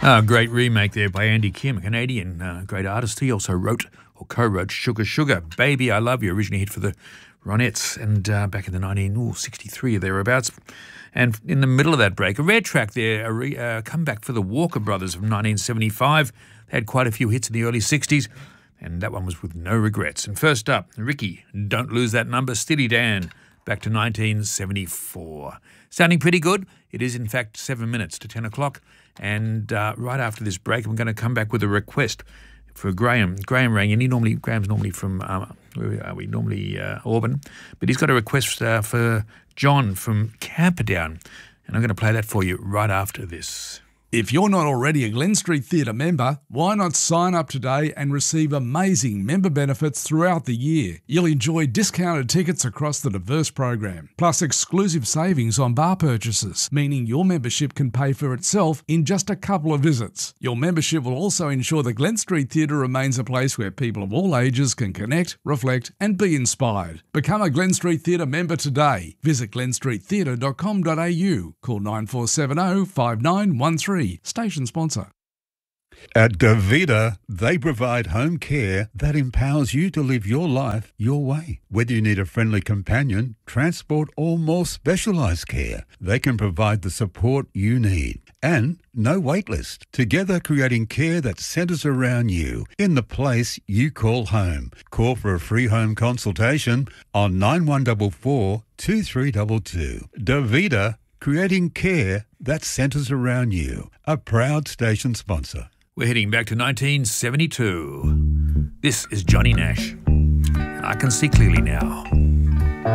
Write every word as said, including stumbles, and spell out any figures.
Uh, great remake there by Andy Kim, a Canadian uh, great artist. He also wrote or co-wrote Sugar Sugar, Baby I Love You, originally hit for the Ronettes, and uh, back in the nineteen sixty-three or thereabouts. And in the middle of that break, a rare track there, a re, uh, comeback for the Walker Brothers from nineteen seventy-five. They had quite a few hits in the early sixties, and that one was with No Regrets. And first up, Ricky, Don't Lose That Number, Steely Dan, back to nineteen seventy-four. Sounding pretty good. It is, in fact, seven minutes to ten o'clock. And uh, right after this break, I'm going to come back with a request for Graham. Graham rang in. He normally, Graham's normally from, um, where are we? Normally uh, Auburn. But he's got a request uh, for John from Camperdown. And I'm going to play that for you right after this. If you're not already a Glen Street Theatre member, why not sign up today and receive amazing member benefits throughout the year? You'll enjoy discounted tickets across the diverse program, plus exclusive savings on bar purchases, meaning your membership can pay for itself in just a couple of visits. Your membership will also ensure the Glen Street Theatre remains a place where people of all ages can connect, reflect and be inspired. Become a Glen Street Theatre member today. Visit glen street theatre dot com dot a u. Call nine four seven zero, five nine one three. Station sponsor. At Davida, they provide home care that empowers you to live your life your way. Whether you need a friendly companion, transport or more specialised care, they can provide the support you need. And no wait list. Together creating care that centres around you in the place you call home. Call for a free home consultation on nine one four four, two three two two. Davida, creating care that centres around you. A proud station sponsor. We're heading back to nineteen seventy-two. This is Johnny Nash. I Can See Clearly Now.